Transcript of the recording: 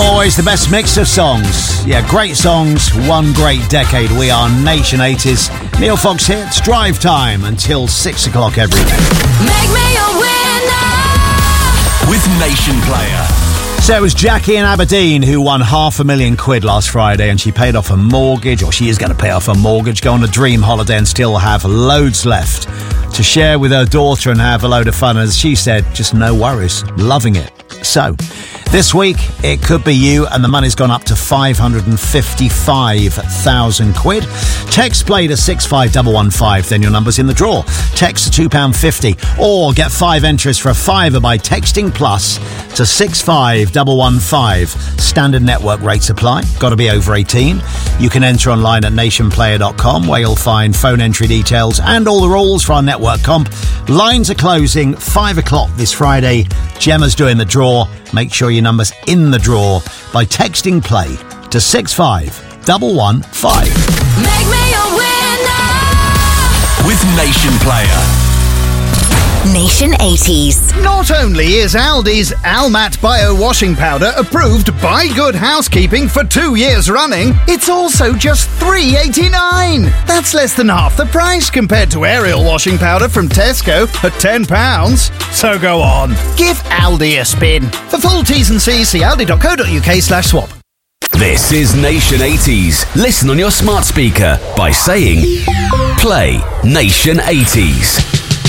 Always the best mix of songs. Yeah, great songs, one great decade. We are Nation 80s. Neil Fox hits, drive time until 6 o'clock every day. Make me a winner with Nation Player. So it was Jackie in Aberdeen who won £500,000 last Friday, and she paid off a mortgage, or she is going to pay off a mortgage, go on a dream holiday and still have loads left to share with her daughter and have a load of fun. As she said, just no worries, loving it. So this week it could be you, and the money's gone up to £555,000. Text play to 65115, then your number's in the draw. Text to £2.50, or get 5 entries for a £5 by texting plus to 65115. Standard network rates apply. Got to be over 18. You can enter online at nationplayer.com, where you'll find phone entry details and all the rules for our network comp. Lines are closing 5 o'clock this Friday. Gemma's doing the draw. Make sure your number's in the draw by texting play to 65115. Make me a winner with Nation Player. Nation 80s. Not only is Aldi's Almat Bio Washing Powder approved by Good Housekeeping for 2 years running, it's also just $3.89. That's less than half the price compared to Ariel Washing Powder from Tesco at £10. So go on, give Aldi a spin. For full T's and C's, see aldi.co.uk/swap. This is Nation 80s. Listen on your smart speaker by saying, play Nation 80s.